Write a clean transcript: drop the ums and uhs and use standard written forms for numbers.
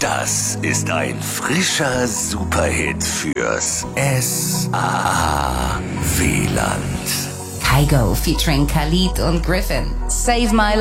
Das ist ein frischer Superhit fürs S-A-W-Land. Kygo featuring Khalid und Griffin. Save My